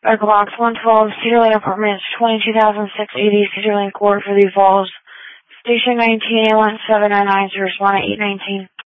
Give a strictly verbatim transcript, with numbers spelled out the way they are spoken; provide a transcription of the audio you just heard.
Medical Box one twelve, Cedar Lane Apartments, twenty-two thousand six hundred eighty, Cedar Lane Court, Valley Falls. Station nineteen, A one seven nine nine to respond at eight nineteen.